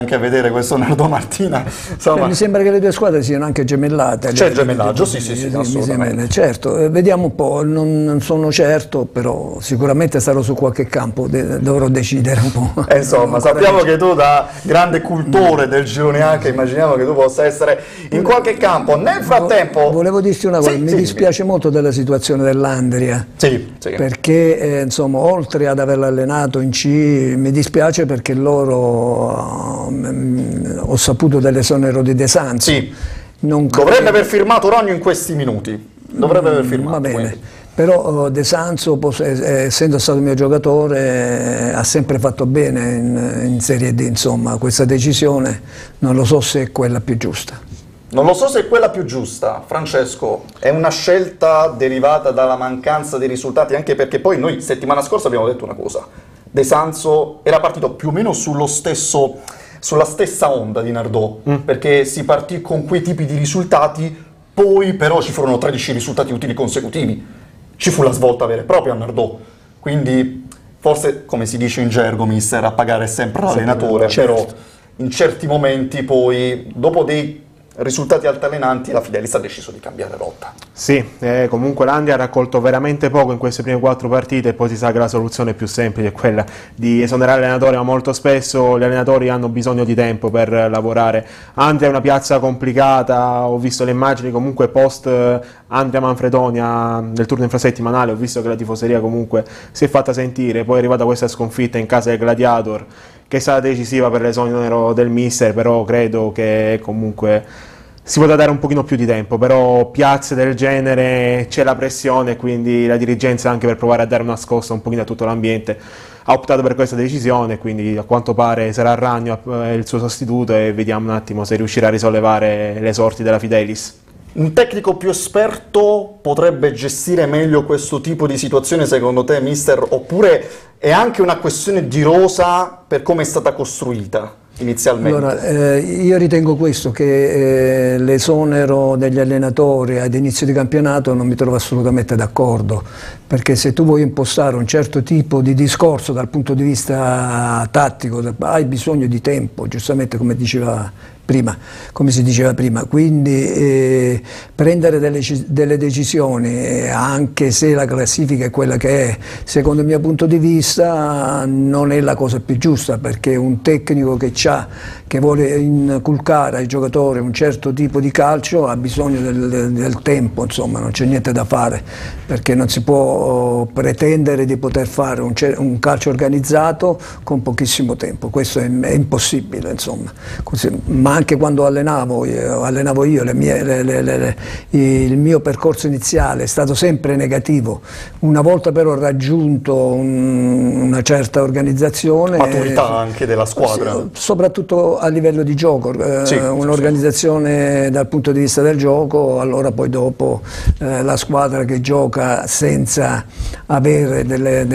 anche a vedere questo Nardò Martina, insomma. Mi sembra che le due squadre siano anche gemellate. C'è gemellaggio, sì, assolutamente. Certo, vediamo un po', non sono certo, però sicuramente sarò su qualche campo, dovrò decidere un po'. Insomma, sappiamo che tu da grande cultore del girone H, immaginiamo che tu possa essere in qualche campo. Nel frattempo... Volevo dirti una cosa, mi dispiace molto della situazione dell'Andria, perché insomma, oltre ad averla allenato in C, mi dispiace perché loro... ho saputo dell'esonero di De Sanzo. Dovrebbe aver firmato Rogno in questi minuti. Dovrebbe aver firmato. Va bene. Però De Sanzo, essendo stato mio giocatore, ha sempre fatto bene in Serie D. Insomma, questa decisione non lo so se è quella più giusta. Non lo so se è quella più giusta, Francesco. È una scelta derivata dalla mancanza di risultati, anche perché poi noi settimana scorsa abbiamo detto una cosa. De Sanzo era partito più o meno sulla stessa onda di Nardò, perché si partì con quei tipi di risultati, poi però ci furono 13 risultati utili consecutivi. Ci fu la svolta vera e propria a Nardò. Quindi forse, come si dice in gergo, mister, a pagare sempre l'allenatore, però in certi momenti poi, dopo dei risultati altalenanti, la Fidelis ha deciso di cambiare rotta. Sì, comunque l'Andria ha raccolto veramente poco in queste prime 4 partite e poi si sa che la soluzione più semplice è quella di esonerare l'allenatore, ma molto spesso gli allenatori hanno bisogno di tempo per lavorare. Andria è una piazza complicata, ho visto le immagini comunque post Andria Manfredonia del turno infrasettimanale, ho visto che la tifoseria comunque si è fatta sentire, poi è arrivata questa sconfitta in casa del Gladiator, che è stata decisiva per l'esonero del mister, però credo che comunque si poteva dare un pochino più di tempo, però piazze del genere c'è la pressione, quindi la dirigenza, anche per provare a dare una scossa un pochino a tutto l'ambiente, ha optato per questa decisione, quindi a quanto pare sarà Ragno il suo sostituto e vediamo un attimo se riuscirà a risollevare le sorti della Fidelis. Un tecnico più esperto potrebbe gestire meglio questo tipo di situazione, secondo te, mister? Oppure è anche una questione di rosa per come è stata costruita inizialmente? Allora, io ritengo questo, che l'esonero degli allenatori ad inizio di campionato non mi trovo assolutamente d'accordo, perché se tu vuoi impostare un certo tipo di discorso dal punto di vista tattico, hai bisogno di tempo, giustamente come si diceva prima, quindi prendere delle decisioni, anche se la classifica è quella che è, secondo il mio punto di vista non è la cosa più giusta, perché un tecnico che vuole inculcare ai giocatori un certo tipo di calcio ha bisogno del tempo, insomma, non c'è niente da fare, perché non si può pretendere di poter fare un calcio organizzato con pochissimo tempo, questo è impossibile, insomma. Ma anche quando allenavo io, il mio percorso iniziale è stato sempre negativo. Una volta però raggiunto una certa organizzazione, maturità anche della squadra, soprattutto a livello di gioco, un'organizzazione dal punto di vista del gioco, allora poi dopo la squadra che gioca senza avere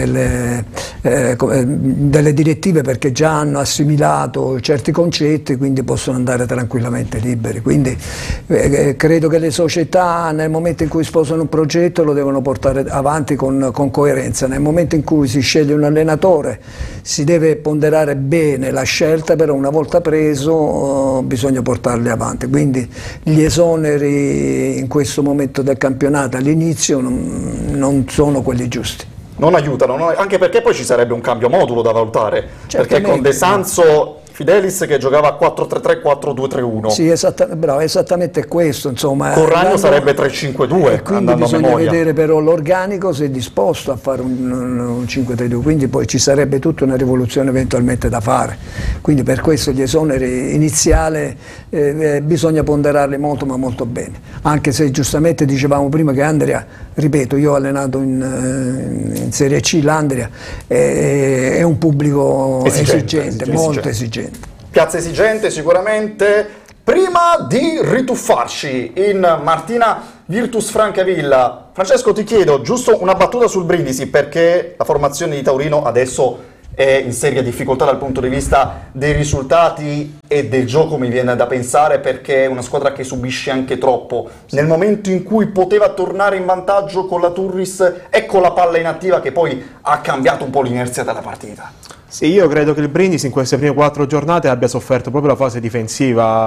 delle direttive, perché già hanno assimilato certi concetti, quindi possono andare tranquillamente liberi. Quindi credo che le società, nel momento in cui sposano un progetto, lo devono portare avanti con coerenza. Nel momento in cui si sceglie un allenatore si deve ponderare bene la scelta, però una volta preso bisogna portarli avanti. Quindi gli esoneri in questo momento del campionato all'inizio non sono quelli giusti. Non aiutano, anche perché poi ci sarebbe un cambio modulo da valutare, perché con De Sanzo Fidelis che giocava 4-3-3, 4-2-3-1. Sì, bravo, esattamente questo, insomma. Con Ragno sarebbe 3-5-2, quindi bisogna vedere però l'organico se è disposto a fare un 5-3-2, quindi poi ci sarebbe tutta una rivoluzione eventualmente da fare. Quindi per questo gli esoneri iniziali bisogna ponderarli molto, ma molto bene. Anche se giustamente dicevamo prima che Andria, ripeto, io ho allenato in Serie C l'Andria, è un pubblico esigente, molto esigente. Piazza esigente sicuramente. Prima di rituffarci in Martina Virtus Francavilla, Francesco, ti chiedo giusto una battuta sul Brindisi, perché la formazione di Taurino adesso è in seria difficoltà dal punto di vista dei risultati e del gioco, mi viene da pensare, perché è una squadra che subisce anche troppo. Nel momento in cui poteva tornare in vantaggio con la Turris, ecco la palla inattiva che poi ha cambiato un po' l'inerzia della partita. Sì, io credo che il Brindisi in queste prime 4 giornate abbia sofferto proprio la fase difensiva